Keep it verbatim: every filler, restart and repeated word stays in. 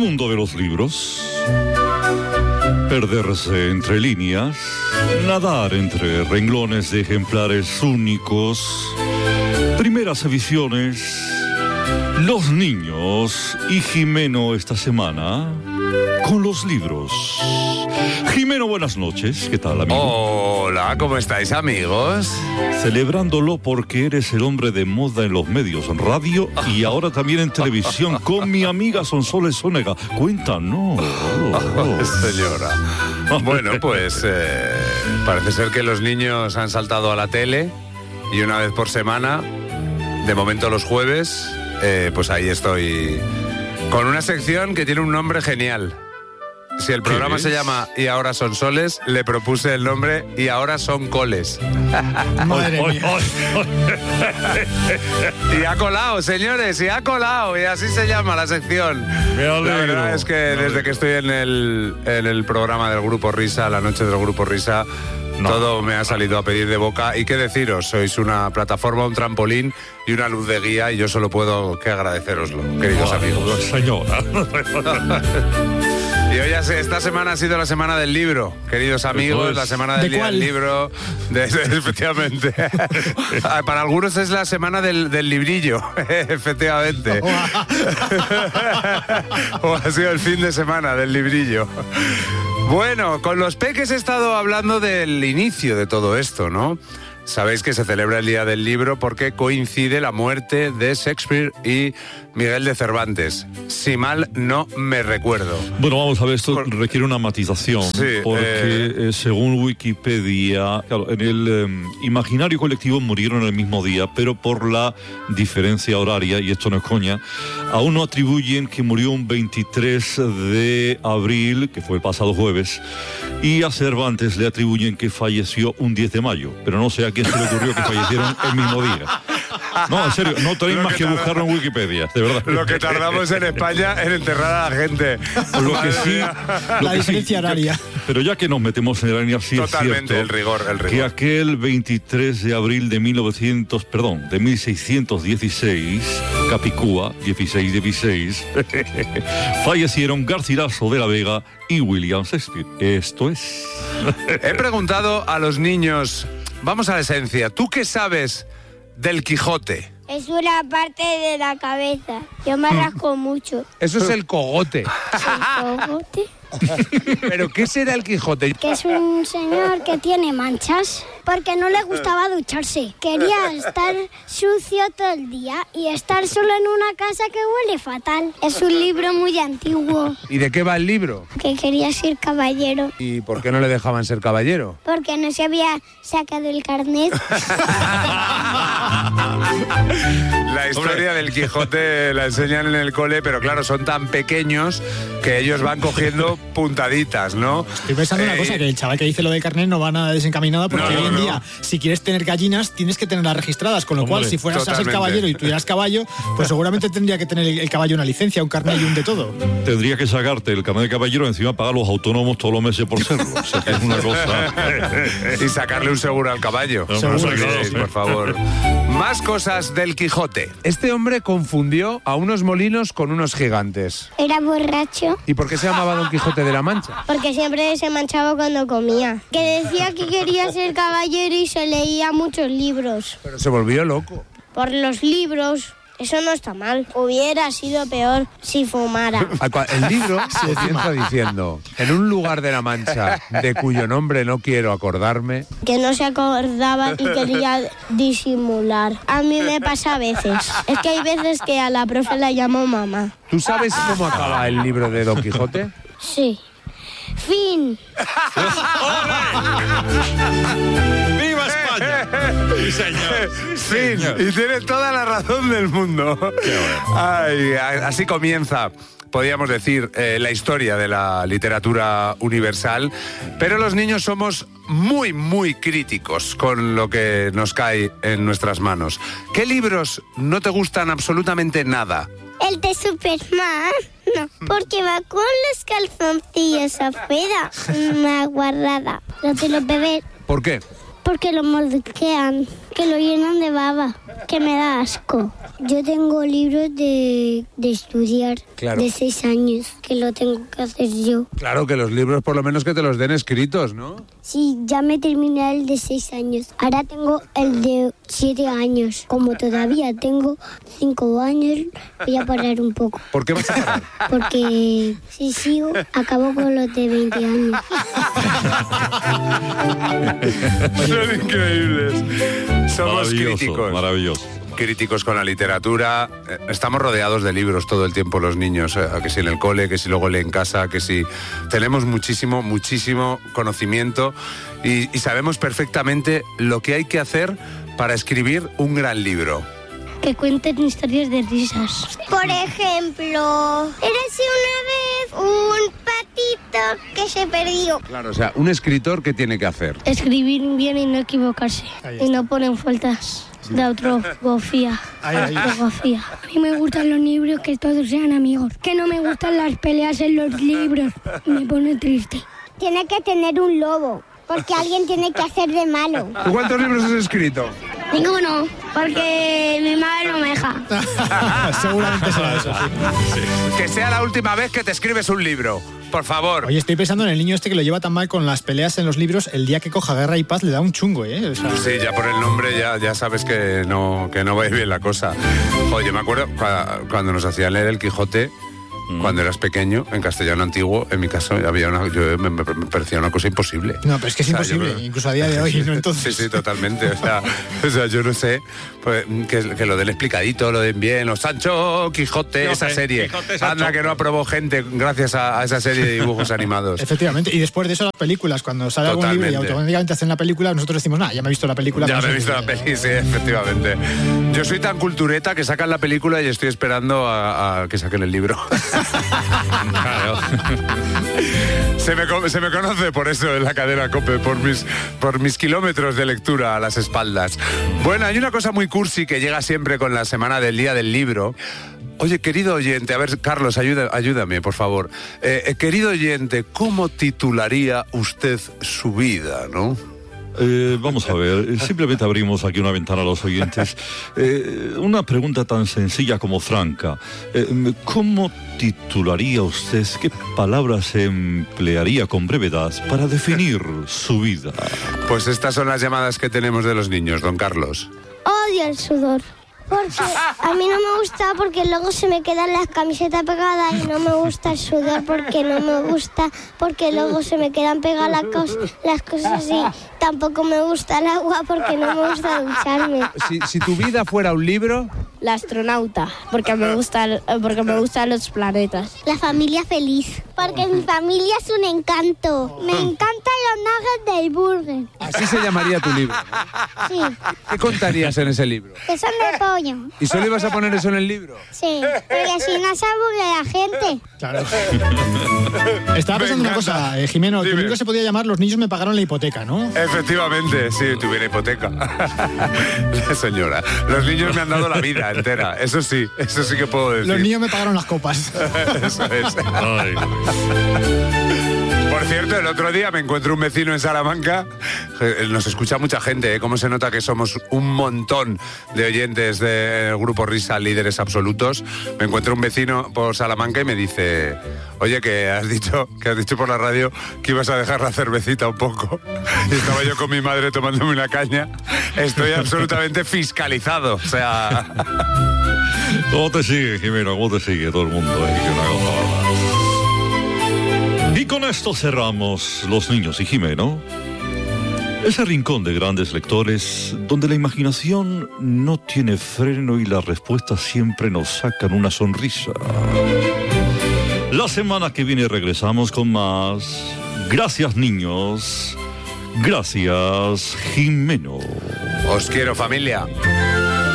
mundo de los libros. Perderse entre líneas, nadar entre renglones de ejemplares únicos, primeras ediciones, los niños y Jimeno esta semana con los libros. Jimeno, buenas noches. ¿Qué tal, amigo? Hola, ¿cómo estáis, amigos? Celebrándolo porque eres el hombre de moda en los medios, en radio y ahora también en televisión con mi amiga Sonsoles Zónega. Cuéntanos. Oh, señora. Bueno, pues eh, parece ser que los niños han saltado a la tele y una vez por semana, de momento los jueves, eh, pues ahí estoy con una sección que tiene un nombre genial. Si el programa se llama Y ahora son soles, le propuse el nombre Y ahora son coles. Madre mía. Y ha colado, señores, y ha colado, y así se llama la sección. Me alegro. La verdad es que desde que estoy en el, en el programa del Grupo Risa, la noche del Grupo Risa, no. Todo me ha salido a pedir de boca. Y qué deciros, sois una plataforma, un trampolín y una luz de guía, y yo solo puedo que agradeceroslo, queridos Ay, amigos. Señora. Y hoy ya sé, esta semana ha sido la semana del libro, queridos amigos, Pues, la semana del ¿de día cuál? del libro, de, de, efectivamente. Para algunos es la semana del, del librillo, efectivamente. O ha sido el fin de semana del librillo. Bueno, con los peques he estado hablando del inicio de todo esto, ¿no? Sabéis que se celebra el Día del Libro porque coincide la muerte de Shakespeare y Miguel de Cervantes. Si mal no me recuerdo. Bueno, vamos a ver, esto Por... requiere una matización, Sí, porque eh... eh, según Wikipedia, claro, en el eh, imaginario colectivo murieron el mismo día, pero por la diferencia horaria, y esto no es coña, a uno atribuyen que murió un veintitrés de abril, que fue el pasado jueves, y a Cervantes le atribuyen que falleció un diez de mayo, pero no sé a quién se le ocurrió que fallecieron el mismo día. No, en serio, no tenéis más que, que buscarlo en Wikipedia, de verdad. Lo que tardamos en España en enterrar a la gente. Lo que sí, lo La que diferencia sí, horaria. Pero ya que nos metemos en el año, sí Totalmente, es cierto el rigor, el rigor. que aquel veintitrés de abril de mil novecientos, perdón, de mil seiscientos dieciséis, Capicúa, dieciséis dieciséis, fallecieron Garcilaso de la Vega y William Shakespeare. Esto es. He preguntado a los niños, vamos a la esencia, ¿tú qué sabes del Quijote? Es una parte de la cabeza. Yo me rasco mucho. Eso es el cogote. ¿El cogote? ¿Pero qué será el Quijote? Que es un señor que tiene manchas porque no le gustaba ducharse. Quería estar sucio todo el día y estar solo en una casa que huele fatal. Es un libro muy antiguo. ¿Y de qué va el libro? Que quería ser caballero. ¿Y por qué no le dejaban ser caballero? Porque no se había sacado el carnet. La historia del Quijote la enseñan en el cole, pero claro, son tan pequeños que ellos van cogiendo puntaditas, ¿no? Estoy pensando eh, una cosa, que el chaval que dice lo del carnet no va nada desencaminado, porque no, hoy en no. día, si quieres tener gallinas, tienes que tenerlas registradas, con lo Hombre, cual, si fueras totalmente. a ser caballero y tuvieras caballo, pues seguramente tendría que tener el, el caballo una licencia, un carnet y un de todo. Tendría que sacarte el carnet de caballero y encima pagar los autónomos todos los meses por serlo. O sea, que es una cosa... Y sacarle un seguro al caballo. No, seguro, no claro, por favor. Más cosas del Quijote. Este hombre confundió a unos molinos con unos gigantes. Era borracho. ¿Y por qué se llamaba Don Quijote de la Mancha? Porque siempre se manchaba cuando comía. Que decía que quería ser caballero y se leía muchos libros. Pero se volvió loco. Por los libros. Eso no está mal. Hubiera sido peor si fumara. El libro se comienza diciendo: en un lugar de la Mancha de cuyo nombre no quiero acordarme. Que no se acordaba y quería disimular. A mí me pasa a veces. Es que hay veces que a la profe la llamo mamá. ¿Tú sabes cómo acaba el libro de Don Quijote? Sí. Fin. ¡Viva España! Sí, señor. Sí, fin. señor. Y tiene toda la razón del mundo. Qué bueno. Ay, así comienza, podríamos decir, eh, la historia de la literatura universal. Pero los niños somos muy, muy críticos con lo que nos cae en nuestras manos. ¿Qué libros no te gustan absolutamente nada? El de Superman, no, porque va con los calzoncillos afuera, una guarrada. Los de los bebés. ¿Por qué? Porque lo moldean. que lo llenan de baba, que me da asco. Yo tengo libros de, de estudiar, claro. de seis años, que lo tengo que hacer yo. Claro, que los libros por lo menos que te los den escritos, ¿no? Sí, ya me terminé el de seis años. Ahora tengo el de siete años. Como todavía tengo cinco años, voy a parar un poco. ¿Por qué vas a parar? Porque si sigo, acabo con los de veinte años. Son increíbles. Somos maravilloso, críticos. Maravilloso. Críticos con la literatura. Estamos rodeados de libros todo el tiempo los niños, que si en el cole, que si luego leen en casa, que si... Tenemos muchísimo, muchísimo conocimiento y, y sabemos perfectamente lo que hay que hacer para escribir un gran libro. Que cuenten historias de risas. Por ejemplo, érase una vez un patito que se perdió. Claro, o sea, un escritor, ¿qué tiene que hacer? Escribir bien y no equivocarse. Y no poner faltas de ortografía. ortografía. A mí me gustan los libros que todos sean amigos. Que no me gustan las peleas en los libros. Me pone triste. Tiene que tener un lobo, porque alguien tiene que hacer de malo. ¿Tú cuántos libros has escrito? Ninguno, porque mi madre no me deja. Seguramente será eso, sí. Que sea la última vez que te escribes un libro, por favor. Oye, estoy pensando en el niño este que lo lleva tan mal con las peleas en los libros. El día que coja Guerra y Paz le da un chungo, ¿eh? O sea... Sí, ya por el nombre ya, ya sabes que no, que no va a ir bien la cosa. Oye, me acuerdo cuando nos hacían leer el Quijote, cuando eras pequeño, en castellano antiguo, en mi caso había una, yo, me, me parecía una cosa imposible. No, pero es que es o sea, imposible, yo, incluso a día de hoy, ¿no? Entonces... Sí, sí, totalmente. O sea, o sea yo no sé, pues, que, que lo den explicadito, lo den bien, los Sancho, Quijote, no, esa serie. Quijote, anda, que no aprobó gente gracias a, a esa serie de dibujos animados. Efectivamente, y después de eso las películas, cuando sale totalmente. Algún libro y automáticamente hacen la película, nosotros decimos, nah, ya me he visto la película. Ya me he visto la peli, sí, efectivamente. Yo soy tan cultureta que sacan la película y estoy esperando a, a que saquen el libro. Claro. se, me, se me conoce por eso en la cadena COPE, por mis, por mis kilómetros de lectura a las espaldas. Bueno, hay una cosa muy cursi que llega siempre con la semana del Día del Libro. Oye, querido oyente, a ver, Carlos, ayuda, ayúdame, por favor. Eh, eh, querido oyente, ¿cómo titularía usted su vida, no? Eh, vamos a ver, simplemente abrimos aquí una ventana a los oyentes. Eh, una pregunta tan sencilla como franca. Eh, ¿Cómo titularía usted, qué palabras emplearía con brevedad para definir su vida? Pues estas son las llamadas que tenemos de los niños, don Carlos. Odio el sudor. Porque a mí no me gusta porque luego se me quedan las camisetas pegadas y no me gusta el sudor porque no me gusta porque luego se me quedan pegadas las, cos las cosas y tampoco me gusta el agua porque no me gusta ducharme. Si, si tu vida fuera un libro... La astronauta, porque me gustan, porque me gustan los planetas. La familia feliz, porque mi familia es un encanto. Me encantan los nuggets del burger. Así se llamaría tu libro. Sí. ¿Qué contarías en ese libro? Que son de pollo. ¿Y solo ibas a poner eso en el libro? Sí, porque si no se aburre la gente. Claro. Estaba pensando una cosa, eh, Jimeno, tu libro se podía llamar Los niños me pagaron la hipoteca, ¿no? Efectivamente, sí, tuviera hipoteca. Señora, los niños me han dado la vida entera, eso sí, eso sí que puedo decir. Los niños me pagaron las copas. Eso es. Ay. Por cierto, el otro día me encuentro un vecino en Salamanca, nos escucha mucha gente, ¿eh? Cómo se nota que somos un montón de oyentes del Grupo Risa, líderes absolutos. Me encuentro un vecino por Salamanca y me dice, oye, que has dicho, que has dicho por la radio que ibas a dejar la cervecita un poco. Y estaba yo con mi madre tomándome una caña. Estoy absolutamente fiscalizado, o sea... ¿Cómo te sigue, Jimeno? ¿Cómo te sigue todo el mundo? ¿Eh? Que una cosa bárbara. Y con esto cerramos Los niños y Jimeno. Ese rincón de grandes lectores donde la imaginación no tiene freno y las respuestas siempre nos sacan una sonrisa. La semana que viene regresamos con más. Gracias, niños. Gracias, Jimeno. Os quiero, familia.